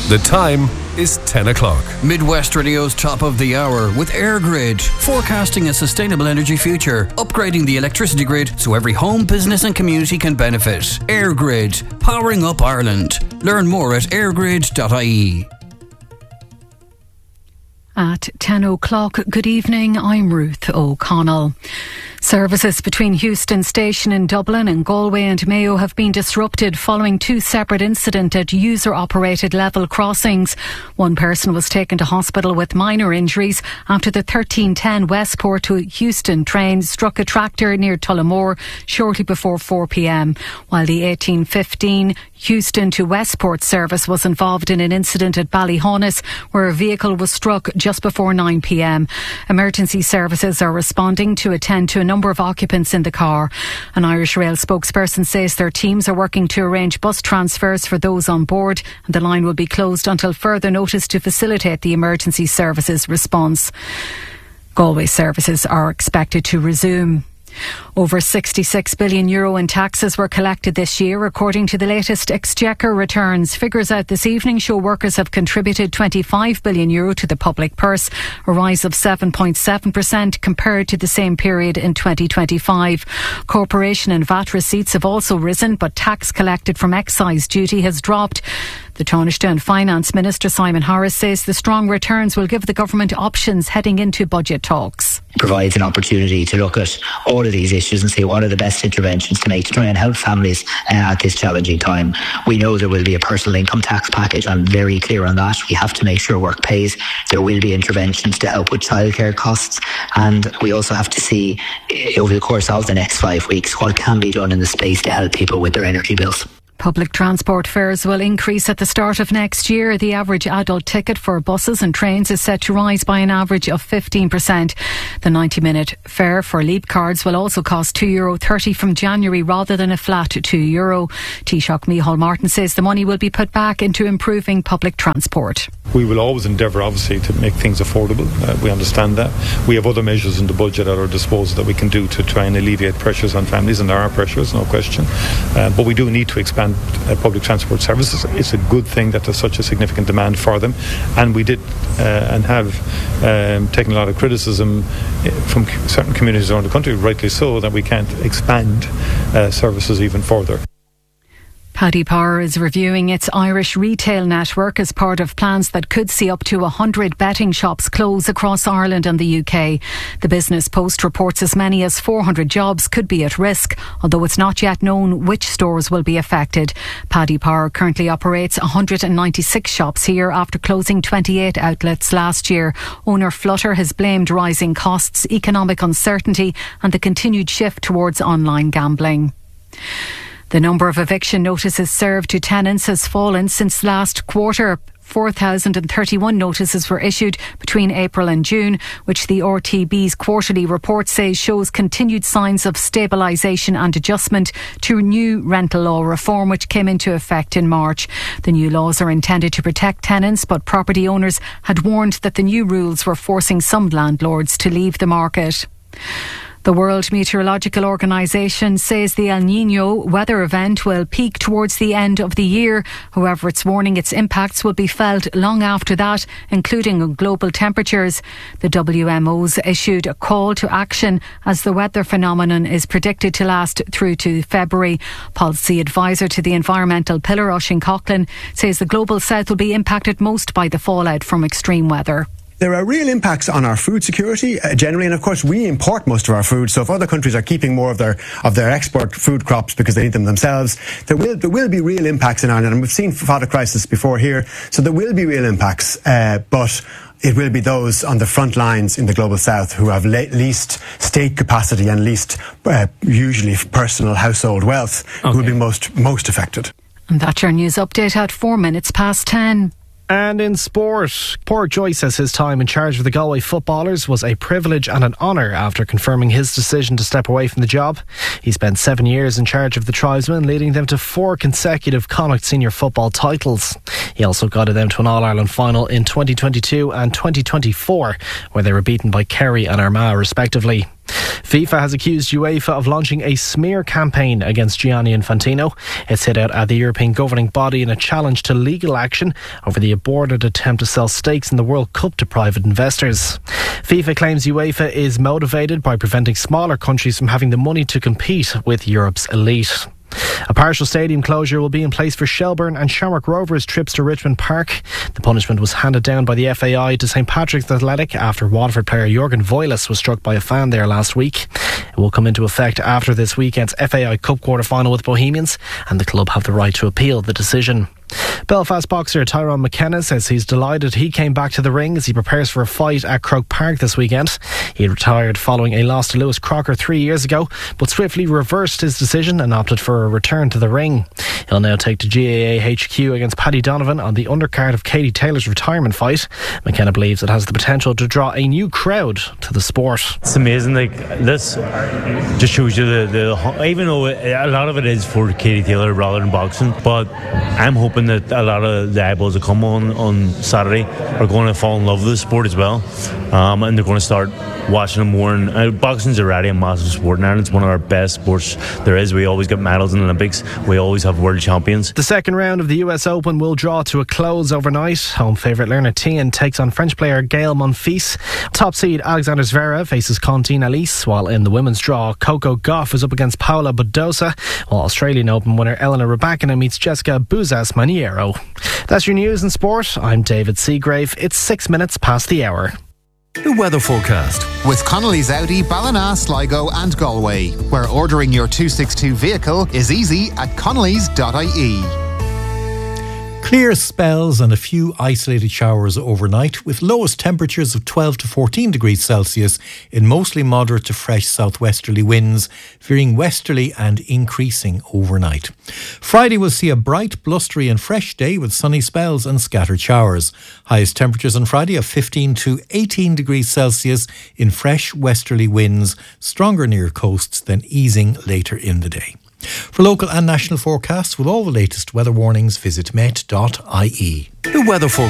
The time is 10 o'clock. Midwest Radio's top of the hour with EirGrid, forecasting a sustainable energy future, upgrading the electricity grid so every home, business and community can benefit. EirGrid, powering up Ireland. Learn more at eirgrid.ie. At 10 o'clock, good evening, I'm Ruth O'Connell. Services between Houston Station in Dublin and Galway and Mayo have been disrupted following two separate incidents at user-operated level crossings. One person was taken to hospital with minor injuries after the 1310 Westport to Houston train struck a tractor near Tullamore shortly before 4 p.m, while the 1815 Houston to Westport service was involved in an incident at Ballyhonus where a vehicle was struck just before 9 p.m. Emergency services are responding to attend to a number of occupants in the car. An Irish Rail spokesperson says their teams are working to arrange bus transfers for those on board, and the line will be closed until further notice to facilitate the emergency services response. Galway services are expected to resume. Over €66 billion in taxes were collected this year, according to the latest Exchequer returns. Figures out this evening show workers have contributed €25 billion to the public purse, a rise of 7.7% compared to the same period in 2025. Corporation and VAT receipts have also risen, but tax collected from excise duty has dropped. The Taoiseach Finance Minister Simon Harris says the strong returns will give the government options heading into budget talks. It provides an opportunity to look at all of these issues and see what are the best interventions to make to try and help families at this challenging time. We know there will be a personal income tax package. I'm very clear on that. We have to make sure work pays. There will be interventions to help with childcare costs, and we also have to see over the course of the next 5 weeks what can be done in the space to help people with their energy bills. Public transport fares will increase at the start of next year. The average adult ticket for buses and trains is set to rise by an average of 15%. The 90-minute fare for Leap cards will also cost €2.30 from January rather than a flat €2. Taoiseach Micheál Martin says the money will be put back into improving public transport. We will always endeavour, obviously, to make things affordable. We understand that. We have other measures in the budget at our disposal that we can do to try and alleviate pressures on families, and there are pressures, no question. But we do need to expand public transport services. It's a good thing that there's such a significant demand for them, and we did and have taken a lot of criticism from certain communities around the country, rightly so, that we can't expand services even further. Paddy Power is reviewing its Irish retail network as part of plans that could see up to 100 betting shops close across Ireland and the UK. The Business Post reports as many as 400 jobs could be at risk, although it's not yet known which stores will be affected. Paddy Power currently operates 196 shops here after closing 28 outlets last year. Owner Flutter has blamed rising costs, economic uncertainty and the continued shift towards online gambling. The number of eviction notices served to tenants has fallen since last quarter. 4,031 notices were issued between April and June, which the RTB's quarterly report says shows continued signs of stabilisation and adjustment to new rental law reform, which came into effect in March. The new laws are intended to protect tenants, but property owners had warned that the new rules were forcing some landlords to leave the market. The World Meteorological Organization says the El Niño weather event will peak towards the end of the year. However, it's warning its impacts will be felt long after that, including on global temperatures. The WMO's issued a call to action as the weather phenomenon is predicted to last through to February. Policy advisor to the environmental pillar, Oisín Coughlan, says the global south will be impacted most by the fallout from extreme weather. There are real impacts on our food security generally, and of course we import most of our food. So if other countries are keeping more of their export food crops because they need them themselves, there will be real impacts in Ireland. And we've seen fodder crisis before here, so there will be real impacts. But it will be those on the front lines in the global south who have least state capacity and least usually personal household wealth who will be most affected. And that's your news update at 10:04. And in sport, Pádraig Joyce says his time in charge of the Galway footballers was a privilege and an honour after confirming his decision to step away from the job. He spent 7 years in charge of the Tribesmen, leading them to 4 consecutive Connacht senior football titles. He also guided them to an All-Ireland final in 2022 and 2024, where they were beaten by Kerry and Armagh respectively. FIFA has accused UEFA of launching a smear campaign against Gianni Infantino. It's hit out at the European governing body in a challenge to legal action over the aborted attempt to sell stakes in the World Cup to private investors. FIFA claims UEFA is motivated by preventing smaller countries from having the money to compete with Europe's elite. A partial stadium closure will be in place for Shelbourne and Shamrock Rovers' trips to Richmond Park. The punishment was handed down by the FAI to St Patrick's Athletic after Waterford player Jurgen Voiles was struck by a fan there last week. It will come into effect after this weekend's FAI Cup quarter-final with Bohemians, and the club have the right to appeal the decision. Belfast boxer Tyrone McKenna says he's delighted he came back to the ring as he prepares for a fight at Croke Park this weekend. He retired following a loss to Lewis Crocker 3 years ago, but swiftly reversed his decision and opted for a return to the ring. He'll now take to GAA HQ against Paddy Donovan on the undercard of Katie Taylor's retirement fight. McKenna believes it has the potential to draw a new crowd to the sport. It's amazing, like this just shows you the even though a lot of it is for Katie Taylor rather than boxing, but I'm hoping that a lot of the eyeballs that come on Saturday are going to fall in love with the sport as well, and they're going to start watching it more. And boxing's already a massive sport now, and it's one of our best sports there is. We always get medals in the Olympics. We always have world champions. The second round of the US Open will draw to a close overnight. Home favourite Lerna Tien takes on French player Gaël Monfils. Top seed Alexander Zverev faces Contine Alice, while in the women's draw Coco Gauff is up against Paula Badosa, while Australian Open winner Elena Rybakina meets Jessica Bouzas-Maniero. That's your news and sport. I'm David Seagrave. It's 6 minutes past the hour. The weather forecast with Connolly's Audi, Ballina, Sligo and Galway, where ordering your 262 vehicle is easy at connellys.ie. Clear spells and a few isolated showers overnight, with lowest temperatures of 12 to 14 degrees Celsius in mostly moderate to fresh southwesterly winds, veering westerly and increasing overnight. Friday will see a bright, blustery and fresh day with sunny spells and scattered showers. Highest temperatures on Friday of 15 to 18 degrees Celsius in fresh westerly winds, stronger near coasts, then easing later in the day. For local and national forecasts with all the latest weather warnings, visit met.ie. The weather forecast.